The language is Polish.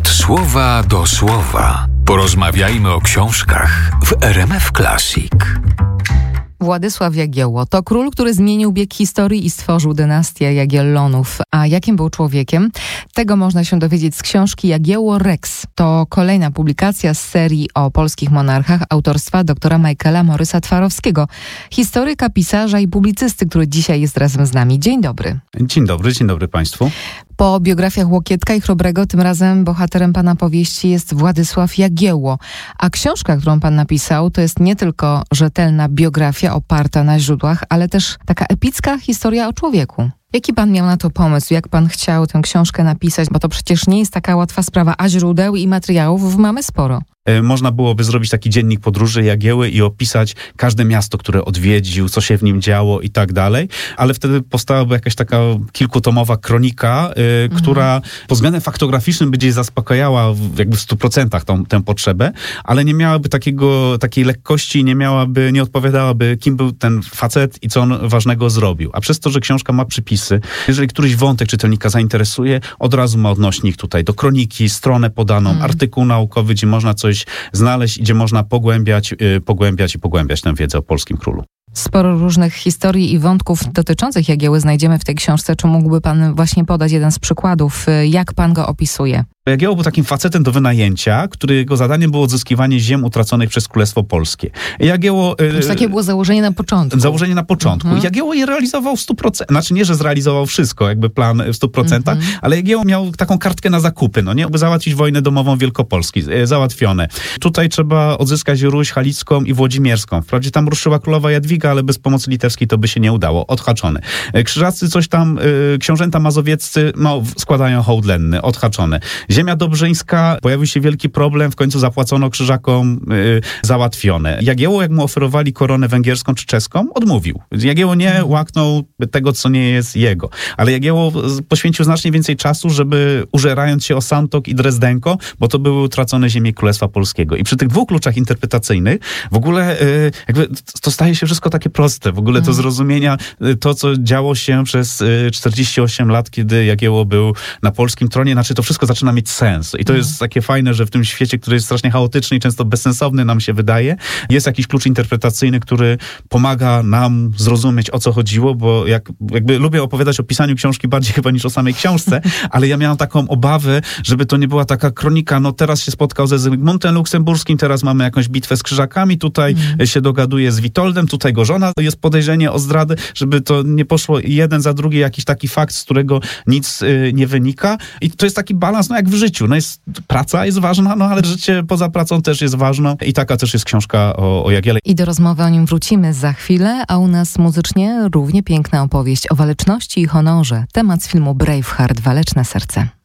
Od słowa do słowa. Porozmawiajmy o książkach w RMF Classic. Władysław Jagiełło to król, który zmienił bieg historii i stworzył dynastię Jagiellonów. A jakim był człowiekiem? Tego można się dowiedzieć z książki Jagiełło Rex. To kolejna publikacja z serii o polskich monarchach autorstwa doktora Michaela Morysa Twarowskiego, historyka, pisarza i publicysty, który dzisiaj jest razem z nami. Dzień dobry. Dzień dobry Państwu. Po biografiach Łokietka i Chrobrego tym razem bohaterem pana powieści jest Władysław Jagiełło. A książka, którą pan napisał, to jest nie tylko rzetelna biografia oparta na źródłach, ale też taka epicka historia o człowieku. Jaki pan miał na to pomysł? Jak pan chciał tę książkę napisać? Bo to przecież nie jest taka łatwa sprawa, a źródeł i materiałów mamy sporo. Można byłoby zrobić taki dziennik podróży Jagieły i opisać każde miasto, które odwiedził, co się w nim działo i tak dalej, ale wtedy powstałaby jakaś taka kilkutomowa kronika, która pod względem faktograficznym by gdzieś zaspokajała jakby w 100% tę potrzebę, ale nie miałaby takiej lekkości, nie odpowiadałaby, kim był ten facet i co on ważnego zrobił. A przez to, że książka ma przypisy, jeżeli któryś wątek czytelnika zainteresuje, od razu ma odnośnik tutaj do kroniki, stronę podaną, artykuł naukowy, gdzie można coś znaleźć, gdzie można pogłębiać tę wiedzę o polskim królu. Sporo różnych historii i wątków dotyczących Jagieły znajdziemy w tej książce. Czy mógłby pan właśnie podać jeden z przykładów, jak pan go opisuje? Jagiełło był takim facetem do wynajęcia, którego zadaniem było odzyskiwanie ziem utraconych przez Królestwo Polskie. Jagiełło... takie było założenie na początku. Jagiełło je realizował w 100%. Znaczy nie, że zrealizował wszystko, jakby plan w 100%, ale Jagiełło miał taką kartkę na zakupy, by załatwić wojnę domową Wielkopolski. Załatwione. Tutaj trzeba odzyskać Ruś Halicką i Włodzimierską. Wprawdzie tam ruszyła królowa Jadwiga, ale bez pomocy litewskiej to by się nie udało. Odhaczone. Krzyżacy coś tam, książęta mazowieccy, składają hołd lenny. Odhaczone. Ziemia dobrzyńska, pojawił się wielki problem, w końcu zapłacono Krzyżakom, załatwione. Jagiełło, jak mu oferowali koronę węgierską czy czeską, odmówił. Jagiełło nie łaknął tego, co nie jest jego. Ale Jagiełło poświęcił znacznie więcej czasu, żeby użerając się o Santok i Drezdenko, bo to były utracone ziemie Królestwa Polskiego. I przy tych dwóch kluczach interpretacyjnych w ogóle jakby to staje się wszystko takie proste. W ogóle to zrozumienia, to co działo się przez 48 lat, kiedy Jagiełło był na polskim tronie, to wszystko zaczyna mieć sens. I to jest takie fajne, że w tym świecie, który jest strasznie chaotyczny i często bezsensowny nam się wydaje, jest jakiś klucz interpretacyjny, który pomaga nam zrozumieć, o co chodziło, bo jakby lubię opowiadać o pisaniu książki bardziej chyba niż o samej książce, ale ja miałem taką obawę, żeby to nie była taka kronika, teraz się spotkał ze Zygmuntem Luksemburskim, teraz mamy jakąś bitwę z Krzyżakami, tutaj się dogaduje z Witoldem, tutaj go żona, jest podejrzenie o zdradę, żeby to nie poszło jeden za drugi jakiś taki fakt, z którego nic nie wynika. I to jest taki balans, jak w życiu. Praca jest ważna, ale życie poza pracą też jest ważne i taka też jest książka o Jagiele. I do rozmowy o nim wrócimy za chwilę, a u nas muzycznie równie piękna opowieść o waleczności i honorze. Temat z filmu Braveheart, Waleczne serce.